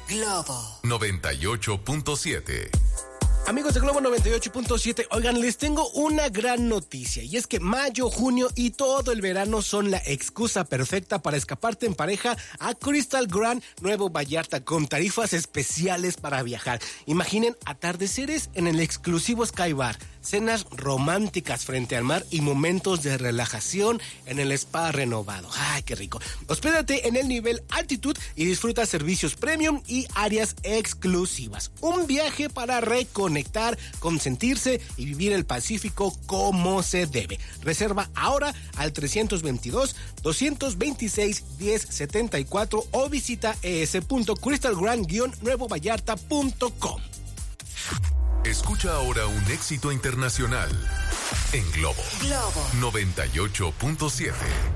Globo 98.7. Amigos de Globo 98.7, oigan, les tengo una gran noticia, y es que mayo, junio y todo el verano son la excusa perfecta para escaparte en pareja a Crystal Grand Nuevo Vallarta, con tarifas especiales para viajar. Imaginen atardeceres en el exclusivo Sky Bar, cenas románticas frente al mar y momentos de relajación en el spa renovado. ¡Ay, qué rico! Hospédate en el nivel Altitud y disfruta servicios premium y áreas exclusivas. Un viaje para reconectar, consentirse y vivir el Pacífico como se debe. Reserva ahora al 322-226-1074 o visita es.crystalgrand-nuevovallarta.com. Escucha ahora un éxito internacional en Globo 98.7.